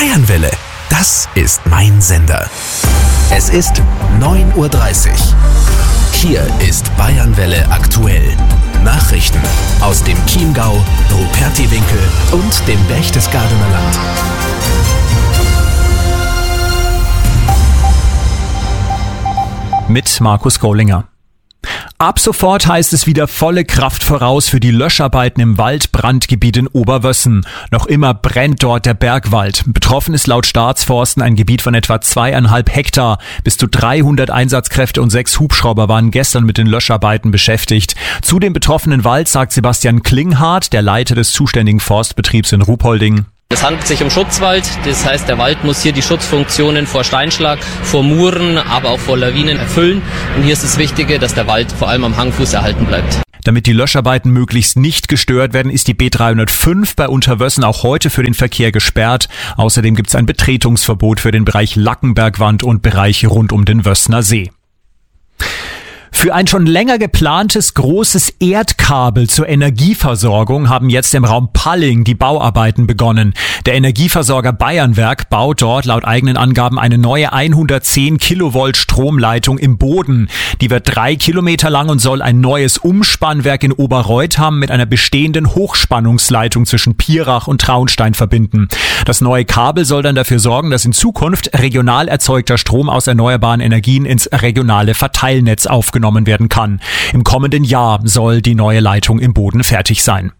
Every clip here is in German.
Bayernwelle, das ist mein Sender. Es ist 9:30 Uhr. Hier ist Bayernwelle aktuell. Nachrichten aus dem Chiemgau, Rupertiwinkel und dem Berchtesgadener Land. Mit Markus Gollinger. Ab sofort heißt es wieder volle Kraft voraus für die Löscharbeiten im Waldbrandgebiet in Oberwössen. Noch immer brennt dort der Bergwald. Betroffen ist laut Staatsforsten ein Gebiet von etwa 2,5 Hektar. Bis zu 300 Einsatzkräfte und 6 Hubschrauber waren gestern mit den Löscharbeiten beschäftigt. Zu dem betroffenen Wald sagt Sebastian Klinghardt, der Leiter des zuständigen Forstbetriebs in Ruhpolding. Es handelt sich um Schutzwald, das heißt, der Wald muss hier die Schutzfunktionen vor Steinschlag, vor Mooren, aber auch vor Lawinen erfüllen. Und hier ist das Wichtige, dass der Wald vor allem am Hangfuß erhalten bleibt. Damit die Löscharbeiten möglichst nicht gestört werden, ist die B305 bei Unterwössen auch heute für den Verkehr gesperrt. Außerdem gibt es ein Betretungsverbot für den Bereich Lackenbergwand und Bereiche rund um den Wössner See. Für ein schon länger geplantes großes Erdkabel zur Energieversorgung haben jetzt im Raum Palling die Bauarbeiten begonnen. Der Energieversorger Bayernwerk baut dort laut eigenen Angaben eine neue 110 Kilovolt Stromleitung im Boden. Die wird 3 Kilometer lang und soll ein neues Umspannwerk in Oberreutham mit einer bestehenden Hochspannungsleitung zwischen Pirach und Traunstein verbinden. Das neue Kabel soll dann dafür sorgen, dass in Zukunft regional erzeugter Strom aus erneuerbaren Energien ins regionale Verteilnetz aufgenommen werden kann. Im kommenden Jahr soll die neue Leitung im Boden fertig sein.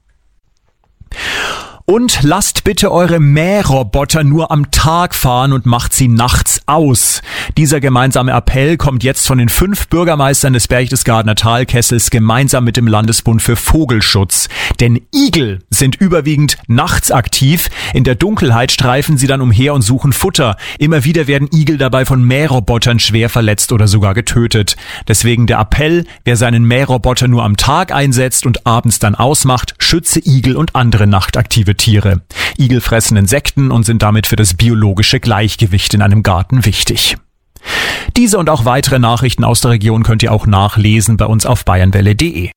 Und lasst bitte eure Mähroboter nur am Tag fahren und macht sie nachts aus. Dieser gemeinsame Appell kommt jetzt von den 5 Bürgermeistern des Berchtesgadener Talkessels gemeinsam mit dem Landesbund für Vogelschutz. Denn Igel sind überwiegend nachts aktiv. In der Dunkelheit streifen sie dann umher und suchen Futter. Immer wieder werden Igel dabei von Mährobotern schwer verletzt oder sogar getötet. Deswegen der Appell, wer seinen Mähroboter nur am Tag einsetzt und abends dann ausmacht, schütze Igel und andere nachtaktive Tiere. Igel fressen Insekten und sind damit für das biologische Gleichgewicht in einem Garten wichtig. Diese und auch weitere Nachrichten aus der Region könnt ihr auch nachlesen bei uns auf bayernwelle.de.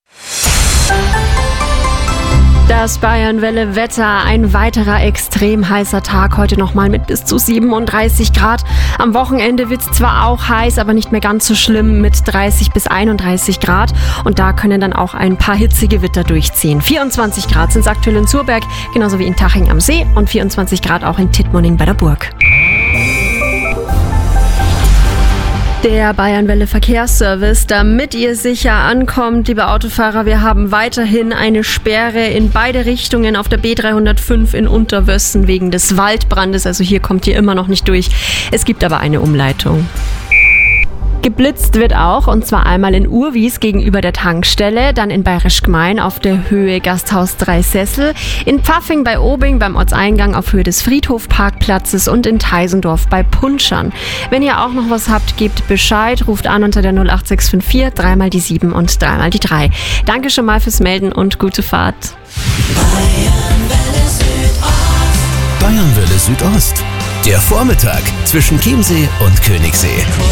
Das Bayernwelle-Wetter, ein weiterer extrem heißer Tag, heute nochmal mit bis zu 37 Grad. Am Wochenende wird es zwar auch heiß, aber nicht mehr ganz so schlimm mit 30 bis 31 Grad. Und da können dann auch ein paar Hitzegewitter durchziehen. 24 Grad sind es aktuell in Zurberg, genauso wie in Taching am See und 24 Grad auch in Tittmoning bei der Burg. Der Bayernwelle Verkehrsservice, damit ihr sicher ankommt, liebe Autofahrer, wir haben weiterhin eine Sperre in beide Richtungen auf der B305 in Unterwössen wegen des Waldbrandes, also hier kommt ihr immer noch nicht durch. Es gibt aber eine Umleitung. Geblitzt wird auch, und zwar einmal in Urwies gegenüber der Tankstelle, dann in Bayerisch Gmein auf der Höhe Gasthaus Dreisessel, in Pfaffing bei Obing beim Ortseingang auf Höhe des Friedhofparkplatzes und in Teisendorf bei Punschern. Wenn ihr auch noch was habt, gebt Bescheid, ruft an unter der 08654 3 die 7 und 3 die 3. Danke schon mal fürs Melden und gute Fahrt. Bayernwelle Südost. Der Vormittag zwischen Chiemsee und Königssee.